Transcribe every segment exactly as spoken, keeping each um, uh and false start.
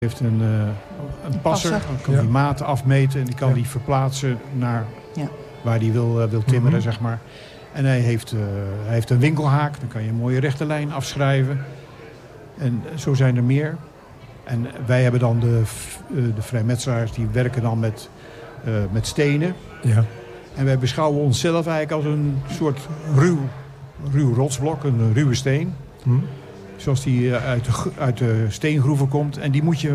heeft een, uh, een passer, passer. dan kan Ja. die maten afmeten en die kan Ja. die verplaatsen naar Ja. waar hij wil, uh, wil timmeren, Mm-hmm. zeg maar. En hij heeft, uh, hij heeft een winkelhaak, dan kan je een mooie rechte lijn afschrijven. En zo zijn er meer. En wij hebben dan de, uh, de vrijmetselaars, die werken dan met, uh, met stenen. Ja. En wij beschouwen onszelf eigenlijk als een soort ruw, ruw rotsblok, een ruwe steen. Hm. Zoals die uit de, uit de steengroeven komt. En die moet je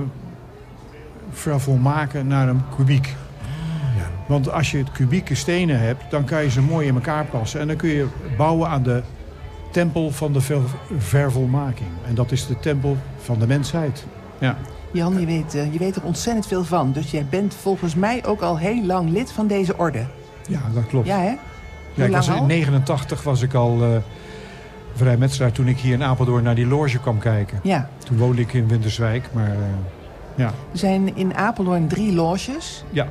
vervolmaken naar een kubiek. Ja. Want als je het kubieke stenen hebt, dan kan je ze mooi in elkaar passen. En dan kun je bouwen aan de tempel van de ver, vervolmaking. En dat is de tempel van de mensheid. Ja. Jan, je weet, uh, je weet er ontzettend veel van. Dus jij bent volgens mij ook al heel lang lid van deze orde. Ja, dat klopt. Ja, hè? Hoe Ja, ik lang was, al? in negenentachtig was ik al uh, vrijmetselaar toen ik hier in Apeldoorn naar die loge kwam kijken. Ja. Toen woonde ik in Winterswijk, maar uh, ja. Er zijn in Apeldoorn drie loges. Ja.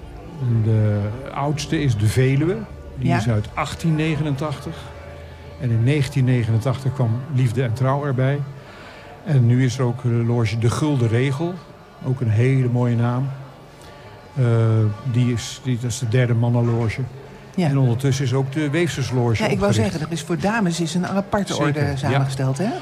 De oudste is de Veluwe. Die Ja. is uit achttien negenentachtig. En in negentien negenentachtig kwam Liefde en Trouw erbij. En nu is er ook de loge De Gulden Regel. Ook een hele mooie naam. Uh, die is, die, dat is de derde mannenloge. Ja. En ondertussen is ook de Weefsersloge Ja, ik wou opgericht. zeggen, er is voor dames is een aparte Zeker, orde samengesteld, hè?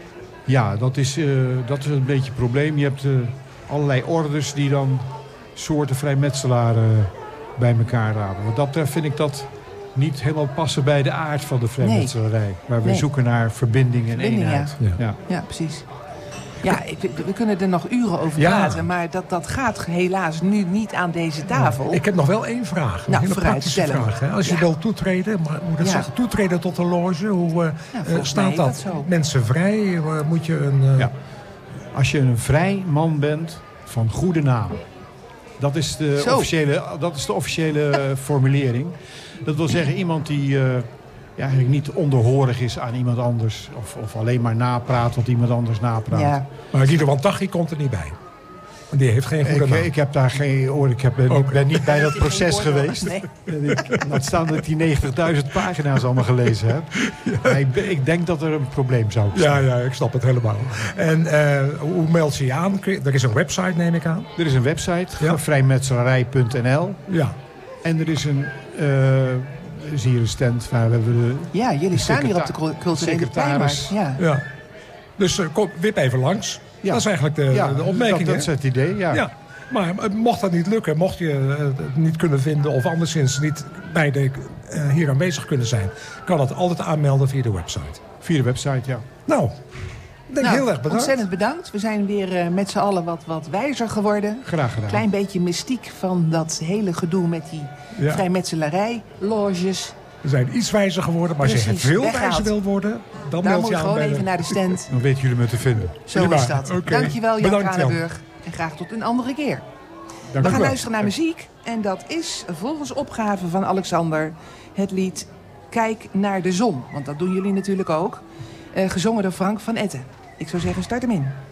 Ja, dat is, uh, dat is een beetje het probleem. Je hebt uh, allerlei orders die dan soorten vrijmetselaren uh, bij elkaar raden. Wat dat betreft vind ik dat niet helemaal passen bij de aard van de vrijmetselarij. Waar we Nee. zoeken naar verbinding en Verbinding, eenheid. ja. Ja. Ja, precies. Ja, ik, we kunnen er nog uren over Ja. praten, maar dat, dat gaat helaas nu niet aan deze tafel. Ik heb nog wel één vraag. Een Nou, hele vooruit, praktische stel hem. vraag. Hè? Als je Ja. wilt toetreden, maar moet het Ja. zeggen, toetreden tot de loge, hoe uh, Ja, uh, volgens mij staat is dat? dat zo. Mensen vrij? Uh, moet je een... Uh... Ja. Als je een vrij man bent van goede naam. Dat is de Zo. officiële, dat is de officiële uh, formulering. Dat wil zeggen iemand die uh, ja, eigenlijk niet onderhorig is aan iemand anders. Of, of alleen maar napraat wat iemand anders napraat. Ja. Maar Guido van Taghi komt er niet bij. Die heeft geen goede Ik, naam. ik heb daar geen oor. Ik heb, ben, Ook. ben niet bij dat Geen proces oordeel. geweest. Nee. Ik, laat staan dat ik die negentigduizend pagina's allemaal gelezen heb. Maar ik, ben- ik denk dat er een probleem zou zijn. Ja, ja, ik snap het helemaal. En uh, hoe meld je je aan? Kun je- Er is een website, neem ik aan. Er is een website, Ja. vrijmetselarij punt n l. Ja. En er is een... Uh, er is hier een stand waar we hebben de... Ja, jullie de staan hier op de secreta- culturele secretaris. pijnmarkt. Ja. ja. Dus uh, kom, wip even langs. Ja. Dat is eigenlijk de, ja, de opmerking. dat, dat hè? is het idee, ja. Ja, maar uh, mocht dat niet lukken, mocht je uh, het niet kunnen vinden of anderszins niet bij de, uh, hier aanwezig kunnen zijn, kan het altijd aanmelden via de website. Via de website, ja. Nou, ik denk Nou, heel erg bedankt. ontzettend bedankt. We zijn weer uh, met z'n allen wat, wat wijzer geworden. Graag gedaan. Klein beetje mystiek van dat hele gedoe met die Ja. vrijmetselarij, loges. We zijn iets wijzer geworden, maar als je Precies, veel weggehaald. wijzer wil worden, dan Daar meld moet je je aan gewoon bij even de... naar de stand. Dan weten jullie me te vinden. Zo Prima, is dat. oké. Dankjewel Jan Bedankt, Jan. Kranenburg. En graag tot een andere keer. Dank We u gaan wel. luisteren naar muziek. En dat is volgens opgave van Alexander het lied Kijk naar de zon. Want dat doen jullie natuurlijk ook. Uh, gezongen door Frank van Etten. Ik zou zeggen, start hem in.